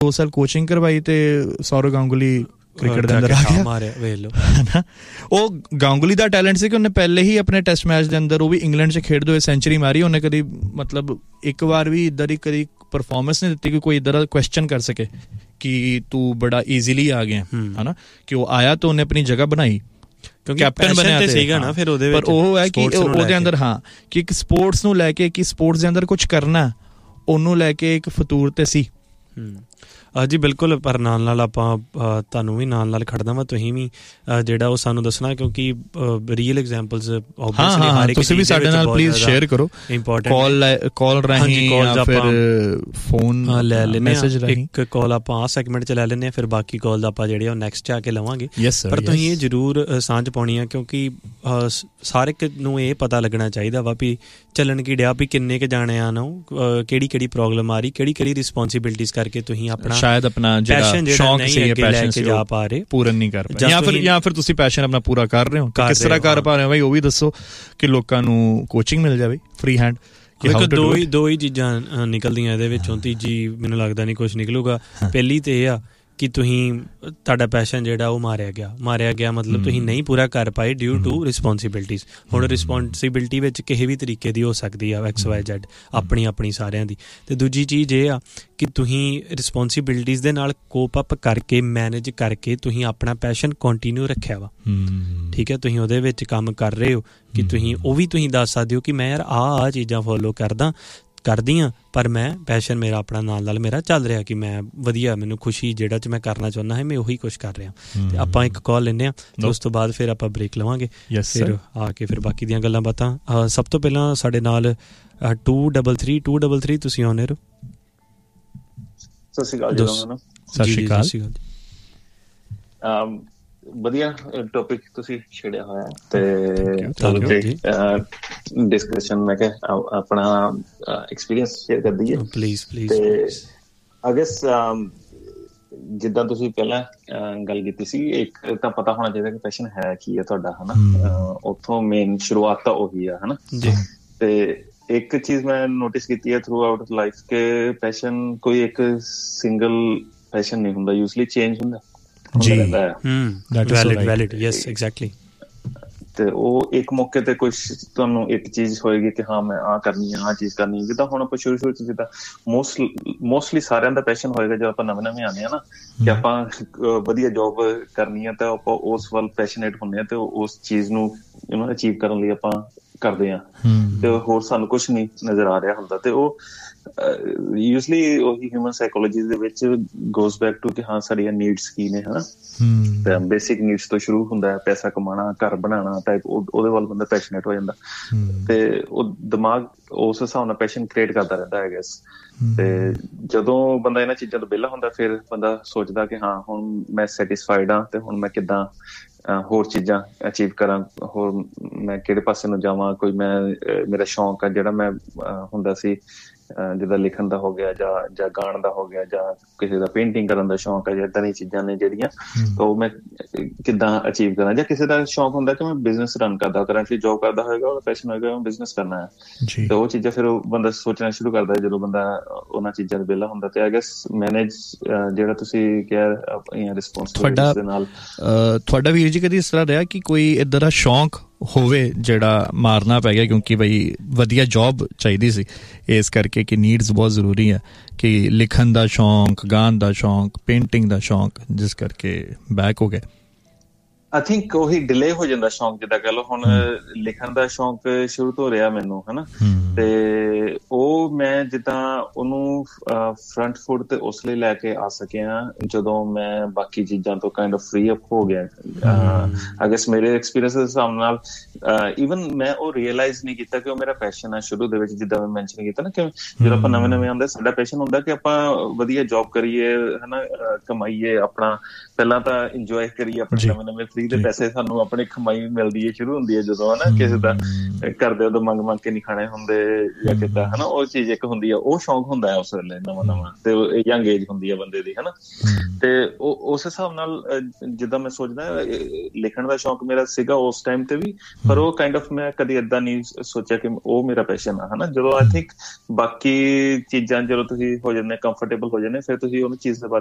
2 ਸਾਲ ਕੋਚਿੰਗ ਕਰਵਾਈ ਤੇ ਸੌਰਵ ਗਾਂਗੁਲੀ ਕ੍ਰਿਕਟ ਦੇ ਅੰਦਰ ਆ ਗਿਆ ਮਾਰਿਆ ਵੇਖ ਲਓ ਹਨਾ। ਉਹ ਗਾਂਗੁਲੀ ਦਾ ਟੈਲੈਂਟ ਸੀ ਕਿ ਉਹਨੇ ਪਹਿਲੇ ਹੀ ਆਪਣੇ ਟੈਸਟ ਮੈਚ ਦੇ ਅੰਦਰ, ਉਹ ਵੀ ਇੰਗਲੈਂਡ 'ਚ ਖੇਡਦੇ ਹੋਏ, ਸੈਂਚੁਰੀ ਮਾਰੀ। ਉਹਨੇ ਕਦੀ ਮਤਲਬ ਇੱਕ ਵਾਰ ਵੀ ਇੱਦਾਂ ਦੀ ਕਦੀ ਪਰਫੋਰਮੈਂਸ ਨਹੀਂ ਦਿੱਤੀ ਕਿ ਕੋਈ ਇੱਦਾਂ ਦਾ ਕੁਐਸਚਨ ਕਰ ਸਕੇ ਕਿ ਤੂੰ ਬੜਾ ਈਜ਼ੀਲੀ ਆ ਗਿਆ ਹਨਾ। ਕਿ ਉਹ ਆਇਆ ਤਾਂ ਉਹਨੇ ਆਪਣੀ ਜਗ੍ਹਾ ਬਣਾਈ, ਕੈਪਟਨ ਬਣਿਆ ਤੇ ਸੀਗਾ ਨਾ ਫਿਰ ਉਹਦੇ ਵਿੱਚ। ਪਰ ਉਹ ਹੈ ਕਿ ਉਹਦੇ ਅੰਦਰ ਕਿ ਇੱਕ ਸਪੋਰਟਸ ਨੂੰ ਲੈ ਕੇ, ਕਿ ਸਪੋਰਟਸ ਦੇ ਅੰਦਰ ਕੁਛ ਕਰਨਾ, ਉਹਨੂੰ ਲੈ ਕੇ ਇੱਕ ਫਤੂਰ ਤੇ ਸੀ। ਜੀ ਬਿਲਕੁਲ। ਪਰ ਨਾਲ ਨਾਲ ਆਪਾਂ ਤੁਹਾਨੂੰ ਵੀ ਨਾਲ ਨਾਲ ਖੜਨਾ ਵਾ, ਤੁਸੀਂ ਵੀ ਜਿਹੜਾ ਉਹ ਸਾਨੂੰ ਦੱਸਣਾ, ਕਿਉਂਕਿ ਰੀਅਲ ਐਗਜ਼ਾਮਪਲਸ ਤੁਸੀਂ ਵੀ ਸਾਡੇ ਨਾਲ ਪਲੀਜ਼ ਸ਼ੇਅਰ ਕਰੋ। ਕਾਲ ਰਾਹੀਂ ਜਾਂ ਫਿਰ ਫੋਨ ਲੈ ਲੈਂਦੇ ਹਾਂ। ਇੱਕ ਕਾਲ ਆਪਾਂ ਸੈਗਮੈਂਟ 'ਚ ਲੈ ਲੈਂਦੇ ਹਾਂ, ਫਿਰ ਬਾਕੀ ਕਾਲ ਆਪਾਂ ਜਿਹੜੇ ਉਹ ਨੈਕਸਟ 'ਚ ਆ ਕੇ ਲਵਾਂਗੇ। ਪਰ ਤੁਸੀਂ ਇਹ ਜ਼ਰੂਰ ਸਾਂਝ ਪਾਉਣੀ ਆ, ਕਿਉਂਕਿ ਹਰ ਇੱਕ ਨੂੰ ਇਹ ਪਤਾ ਲੱਗਣਾ ਚਾਹੀਦਾ ਵਾ ਵੀ ਚੱਲਣ ਕੀ ਡਿਆ, ਵੀ ਕਿੰਨੇ ਕੁ ਜਾਣਿਆਂ ਨੂੰ ਕਿਹੜੀ ਕਿਹੜੀ ਪ੍ਰੋਬਲਮ ਆ ਰਹੀ, ਕਿਹੜੀ ਕਿਹੜੀ ਰਿਸਪੋਂਸੀਬਿਲਿਟੀਜ਼ ਕਰਕੇ ਤੁਸੀਂ ਆਪਣਾ ਸ਼ਾਇਦ ਆਪਣਾ ਜਿਹੜਾ ਸ਼ੌਂਕ ਸੀ ਜਾਂ ਪੈਸ਼ਨ ਸੀ ਜਾ ਪਾ ਰਹੇ, ਪੂਰਨ ਨਹੀਂ ਕਰ ਪਾ, ਜਾਂ ਫਿਰ ਤੁਸੀਂ ਪੈਸ਼ਨ ਆਪਣਾ ਪੂਰਾ ਕਰ ਰਹੇ ਹੋ, ਕਿਸ ਤਰ੍ਹਾਂ ਕਰ ਪਾ ਰਹੇ ਹੋ ਬਾਈ, ਉਹ ਵੀ ਦੱਸੋ ਕਿ ਲੋਕਾਂ ਨੂੰ ਕੋਚਿੰਗ ਮਿਲ ਜਾਵੇ ਫ੍ਰੀ ਹੈਂਡ। ਦੋ ਹੀ ਚੀਜ਼ਾਂ ਨਿਕਲਦੀਆਂ ਇਹਦੇ ਵਿੱਚੋਂ, ਤੀਜੀ ਮੈਨੂੰ ਲੱਗਦਾ ਨਹੀਂ ਕੁਛ ਨਿਕਲੂਗਾ। ਪਹਿਲੀ ਤੇ ਇਹ ਆ ਕਿ ਤੁਸੀਂ ਤੁਹਾਡਾ ਪੈਸ਼ਨ ਜਿਹੜਾ ਉਹ ਮਾਰਿਆ ਗਿਆ ਮਤਲਬ ਤੁਸੀਂ ਨਹੀਂ ਪੂਰਾ ਕਰ ਪਾਏ ਡਿਊ ਟੂ ਰਿਸਪੋਂਸੀਬਿਲਿਟੀਜ਼। ਹੁਣ ਰਿਸਪੋਂਸੀਬਿਲਿਟੀ ਵਿੱਚ ਕਿਸੇ ਵੀ ਤਰੀਕੇ ਦੀ ਹੋ ਸਕਦੀ ਆ, XYZ ਆਪਣੀ ਸਾਰਿਆਂ ਦੀ। ਅਤੇ ਦੂਜੀ ਚੀਜ਼ ਇਹ ਆ ਕਿ ਤੁਸੀਂ ਰਿਸਪੋਂਸੀਬਿਲਿਟੀਜ਼ ਦੇ ਨਾਲ ਕੋਪ ਅਪ ਕਰਕੇ, ਮੈਨੇਜ ਕਰਕੇ ਤੁਸੀਂ ਆਪਣਾ ਪੈਸ਼ਨ ਕੰਟੀਨਿਊ ਰੱਖਿਆ ਵਾ। ਠੀਕ ਹੈ, ਤੁਸੀਂ ਉਹਦੇ ਵਿੱਚ ਕੰਮ ਕਰ ਰਹੇ ਹੋ ਕਿ ਤੁਸੀਂ ਉਹ ਵੀ ਤੁਸੀਂ ਦੱਸ ਸਕਦੇ ਹੋ ਕਿ ਮੈਂ ਯਾਰ ਆਹ ਚੀਜ਼ਾਂ ਫੋਲੋ ਕਰਦੀ ਹਾਂ, ਪਰ ਮੈਂ ਪੈਸ਼ਨ ਮੇਰਾ ਆਪਣਾ ਨਾਲ ਮੇਰਾ ਚੱਲ ਰਿਹਾ, ਕਿ ਮੈਂ ਵਧੀਆ, ਮੈਨੂੰ ਖੁਸ਼ੀ ਜਿਹੜਾ 'ਚ ਮੈਂ ਕਰਨਾ ਚਾਹੁੰਦਾ ਹੈ, ਮੈਂ ਉਹੀ ਕੁਛ ਕਰ ਰਿਹਾ। ਅਤੇ ਆਪਾਂ ਇੱਕ ਕਾਲ ਲੈਂਦੇ ਹਾਂ, ਅਤੇ ਉਸ ਤੋਂ ਬਾਅਦ ਫਿਰ ਆਪਾਂ ਬ੍ਰੇਕ ਲਵਾਂਗੇ, ਫਿਰ ਆ ਕੇ ਫਿਰ ਬਾਕੀ ਦੀਆਂ ਗੱਲਾਂ ਬਾਤਾਂ। ਸਭ ਤੋਂ ਪਹਿਲਾਂ ਸਾਡੇ ਨਾਲ 233 ਤੁਸੀਂ ਆਉਂਦੇ ਰਹੋ। ਸਤਿ ਸ਼੍ਰੀ ਅਕਾਲ ਜੀ। ਸਤਿ ਸ਼੍ਰੀ ਅਕਾਲ। ਵਧੀਆ ਟੌਪਿਕ ਤੁਸੀਂ ਛੇੜਿਆ ਹੋਇਆ ਤੇ ਡਿਸਕਸ਼ਨ ਮੈਂ ਕਿਹਾ ਆਪਣਾ ਐਕਸਪੀਰੀਅੰਸ ਸ਼ੇਅਰ ਕਰ ਦਈਏ ਪਲੀਜ਼। ਤੇ ਆਈ ਗੈਸ ਜਿੱਦਾਂ ਤੁਸੀਂ ਪਹਿਲਾਂ ਗੱਲ ਕੀਤੀ ਸੀ, ਇੱਕ ਤਾਂ ਪਤਾ ਹੋਣਾ ਚਾਹੀਦਾ ਕਿ ਪੈਸ਼ਨ ਹੈ ਕੀ ਹੈ ਤੁਹਾਡਾ, ਹਨਾ। ਉੱਥੋਂ ਮੇਨ ਸ਼ੁਰੂਆਤ ਤਾਂ ਉਹੀ ਆ, ਹਨਾ। ਤੇ ਇੱਕ ਚੀਜ਼ ਮੈਂ ਨੋਟਿਸ ਕੀਤੀ ਹੈ ਥਰੂ ਆਊਟ ਲਾਈਫ ਕਿ ਪੈਸ਼ਨ ਕੋਈ ਇੱਕ ਸਿੰਗਲ ਪੈਸ਼ਨ ਨਹੀਂ ਹੁੰਦਾ, ਯੂਜ਼ਲੀ ਚੇਂਜ ਹੁੰਦਾ ਤੇ ਉਹ ਇੱਕ ਮੌਕੇ ਤੇ ਕੁਛ ਤੁਹਾਨੂੰ ਇੱਕ ਚੀਜ਼ ਹੋਏਗੀ ਕਿ ਹਾਂ ਮੈਂ ਆਹ ਕਰਨੀ ਆਹ ਚੀਜ਼ ਕਰਨੀ। ਜਿੱਦਾਂ ਹੁਣ ਆਪਾਂ ਸ਼ੁਰੂ ਜਿੱਦਾਂ ਮੋਸਟਲੀ ਸਾਰਿਆਂ ਦਾ ਪੈਸ਼ਨ ਹੋਏਗਾ ਜਦੋਂ ਆਪਾਂ ਨਵੇਂ ਆਉਂਦੇ ਹਾਂ ਨਾ, ਕਿ ਆਪਾਂ ਵਧੀਆ ਜੋਬ ਕਰਨੀ ਹੈ, ਤਾਂ ਆਪਾਂ ਉਸ ਵੱਲ ਪੈਸ਼ਨੇਟ ਹੁੰਦੇ ਹਾਂ ਤੇ ਉਸ ਚੀਜ਼ ਨੂੰ ਅਚੀਵ ਕਰਨ ਲਈ ਆਪਾਂ ਕਰਦੇ ਹਾਂ, ਤੇ ਹੋਰ ਸਾਨੂੰ ਕੁਛ ਨਹੀਂ ਨਜ਼ਰ ਆ ਰਿਹਾ ਹੁੰਦਾ। ਤੇ ਉਹ ਯੂਜ਼ਲੀ ਉਹੀ ਹਿਊਮਨ ਸਾਈਕੋਲੋਜੀ ਦੇ ਵਿੱਚ ਗੋਜ਼ ਬੈਕ ਟੂ ਕਿ ਹਾਂ ਸਾਡੀਆਂ ਨੀਡਸ ਕੀ ਨੇ, ਹਨਾ। ਤੇ ਬੇਸਿਕ ਨੀਡਸ ਤੋਂ ਸ਼ੁਰੂ ਹੁੰਦਾ ਹੈ, ਪੈਸਾ ਕਮਾਉਣਾ, ਘਰ ਬਣਾਉਣਾ ਟਾਈਪ, ਉਹਦੇ ਵੱਲ ਬੰਦਾ ਪੈਸ਼ਨੇਟ ਹੋ ਜਾਂਦਾ ਤੇ ਉਹ ਦਿਮਾਗ ਉਸ ਹਿਸਾਬ ਨਾਲ ਪੈਸ਼ਨ ਕ੍ਰੀਏਟ ਕਰਦਾ ਰਹਿੰਦਾ, ਆਈ ਗੈਸ। ਤੇ ਜਦੋਂ ਬੰਦਾ ਇਹਨਾਂ ਚੀਜ਼ਾਂ ਤੋਂ ਵਿਹਲਾ ਹੁੰਦਾ, ਫਿਰ ਬੰਦਾ ਸੋਚਦਾ ਕਿ ਹਾਂ ਹੁਣ ਮੈਂ ਸੈਟਿਸਫਾਈਡ ਹਾਂ, ਤੇ ਹੁਣ ਮੈਂ ਕਿੱਦਾਂ ਹੋਰ ਚੀਜ਼ਾਂ ਅਚੀਵ ਕਰਾਂ, ਹੋਰ ਮੈਂ ਕਿਹੜੇ ਪਾਸੇ ਨੂੰ ਜਾਵਾਂ। ਕੋਈ ਮੇਰਾ ਸ਼ੌਂਕ ਆ ਜਿਹੜਾ ਮੈਂ ਹੁੰਦਾ ਸੀ, ਜਿੱਦਾਂ ਲਿਖਣ ਦਾ ਹੋ ਗਿਆ ਜਾਂ ਗਾਣ ਦਾ ਹੋ ਗਿਆ, ਜਾਂ ਕਿਸੇ ਦਾ ਪੇਂਟਿੰਗ ਕਰਨ ਦਾ ਸ਼ੌਂਕ ਹੈ, ਜਾਂ ਏਦਾਂ ਦੀਆਂ ਚੀਜ਼ਾਂ ਨੇ ਜਿਹੜੀਆਂ, ਤਾਂ ਉਹ ਮੈਂ ਕਿੱਦਾਂ ਅਚੀਵ ਕਰਾਂ। ਜਾਂ ਕਿਸੇ ਦਾ ਸ਼ੌਂਕ ਹੁੰਦਾ ਕਿ ਮੈਂ ਬਿਜ਼ਨਸ ਰਨ ਕਰਦਾ, ਕਰੰਟਲੀ ਜੋਬ ਕਰਦਾ ਹੋਏਗਾ, ਉਹਦਾ ਪੈਸ਼ਨ ਹੋਏਗਾ ਮੈਂ ਬਿਜ਼ਨਸ ਕਰਨਾ ਹੈ, ਤੇ ਉਹ ਚੀਜ਼ਾਂ ਫਿਰ ਉਹ ਬੰਦਾ ਸੋਚਣਾ ਸ਼ੁਰੂ ਕਰਦਾ ਜਦੋਂ ਬੰਦਾ ਉਹਨਾਂ ਚੀਜ਼ਾਂ ਦੇ ਵਿਹਲਾ ਹੁੰਦਾ। ਤੇ ਆਈ ਗੈਸ ਮੈਨੇਜ ਜਿਹੜਾ ਤੁਸੀਂ ਕਿਹਾ ਰਿਸਪੋਂਸਿਬਿਲਿਟੀ ਦੇ ਨਾਲ, ਤੁਹਾਡਾ ਵੀਰ ਜੀ ਕਦੀ ਇਸ ਤਰ੍ਹਾਂ ਰਿਹਾ ਕਿ ਕੋਈ ਇੱਦਾਂ ਦਾ ਸ਼ੌਂਕ ਹੋਵੇ ਜਿਹੜਾ ਮਾਰਨਾ ਪੈ ਗਿਆ ਕਿਉਂਕਿ ਬਈ ਵਧੀਆ ਜੋਬ ਚਾਹੀਦੀ ਸੀ, ਇਸ ਕਰਕੇ ਕਿ ਨੀਡਸ ਬਹੁਤ ਜ਼ਰੂਰੀ ਹੈ, ਕਿ ਲਿਖਣ ਦਾ ਸ਼ੌਂਕ, ਗਾਣ ਦਾ ਸ਼ੌਂਕ, ਪੇਂਟਿੰਗ ਦਾ ਸ਼ੌਂਕ, ਜਿਸ ਕਰਕੇ ਬੈਕ ਹੋ ਗਏ? ਆਈ ਥਿੰਕ ਉਹੀ ਡਿਲੇ ਹੋ ਜਾਂਦਾ ਸ਼ੌਂਕ, ਜਿੱਦਾਂ ਕਹਿ ਲਓ ਹੁਣ ਲਿਖਣ ਦਾ ਸ਼ੌਂਕ ਸ਼ੁਰੂ ਤੋਂ ਰਿਹਾ ਮੈਨੂੰ, ਹਨਾ। ਤੇ ਉਹ ਮੈਂ ਜਿੱਦਾਂ ਉਹਨੂੰ ਫਰੰਟ ਫੁੱਟ ਤੇ ਉਸ ਲਈ ਲੈ ਕੇ ਆ ਸਕਿਆ ਜਦੋਂ ਮੈਂ ਬਾਕੀ ਚੀਜ਼ਾਂ ਤੋਂ ਕਾਈਂਡ ਆਫ ਫ੍ਰੀ ਅਪ ਹੋ ਗਿਆ। ਆਈ ਗੈਸ ਮੇਰੇ ਐਕਸਪੀਰੀਅੰਸ ਦੇ ਹਿਸਾਬ ਨਾਲ ਈਵਨ ਮੈਂ ਉਹ ਰੀਅਲਾਈਜ਼ ਨਹੀਂ ਕੀਤਾ ਕਿ ਉਹ ਮੇਰਾ ਪੈਸ਼ਨ ਹੈ ਸ਼ੁਰੂ ਦੇ ਵਿੱਚ। ਜਿੱਦਾਂ ਮੈਂ ਮੈਂਸ਼ਨ ਕੀਤਾ ਨਾ ਕਿ ਜਦੋਂ ਆਪਾਂ ਨਵੇਂ ਆਉਂਦੇ, ਸਾਡਾ ਪੈਸ਼ਨ ਹੁੰਦਾ ਕਿ ਆਪਾਂ ਵਧੀਆ ਜੋਬ ਕਰੀਏ, ਹਨਾ, ਕਮਾਈਏ, ਆਪਣਾ ਪਹਿਲਾਂ ਤਾਂ ਇੰਜੋਏ ਕਰੀਏ ਆਪਣੇ ਨਵੇਂ ਫ੍ਰੀ ਦੇ ਪੈਸੇ ਸਾਨੂੰ ਆਪਣੀ ਕਮਾਈ ਮਿਲਦੀ ਹੈ ਸ਼ੁਰੂ ਹੁੰਦੀ ਹੈ ਜਦੋਂ, ਹਨਾ, ਕਿਸੇ ਦਾ ਕਰਦੇ ਉਦੋਂ ਮੰਗ ਕੇ ਨਹੀਂ ਖਾਣੇ ਹੁੰਦੇ ਜਾਂ ਕਿੱਦਾਂ, ਹਨਾ, ਉਹ ਚੀਜ਼ ਇੱਕ ਹੁੰਦੀ ਆ, ਉਹ ਸ਼ੌਂਕ ਹੁੰਦਾ ਹੈ ਉਸ ਵੇਲੇ ਨਵਾਂ ਤੇ ਯੰਗ ਏਜ ਹੁੰਦੀ ਆ ਬੰਦੇ ਦੀ, ਹਨਾ। ਤੇ ਉਸ ਹਿਸਾਬ ਨਾਲ ਜਿੱਦਾਂ ਮੈਂ ਸੋਚਦਾ ਲਿਖਣ ਦਾ ਸ਼ੌਂਕ ਮੇਰਾ ਸੀਗਾ ਉਸ ਟਾਈਮ ਤੇ ਵੀ, ਪਰ ਉਹ ਕਾਈਂਡ ਆਫ ਮੈਂ ਕਦੀ ਏਦਾਂ ਨਹੀਂ ਸੋਚਿਆ ਕਿ ਉਹ ਮੇਰਾ ਪੈਸ਼ਨ ਆ, ਹਨਾ। ਜਦੋਂ ਆਈ ਥਿੰਕ ਬਾਕੀ ਚੀਜ਼ਾਂ ਜਦੋਂ ਤੁਸੀਂ ਹੋ ਜਾਂਦੇ ਕੰਫਰਟੇਬਲ ਹੋ ਜਾਂਦੇ, ਫਿਰ ਤੁਸੀਂ ਉਹਨੂੰ ਚੀਜ਼ ਦੇ ਬਾਰੇ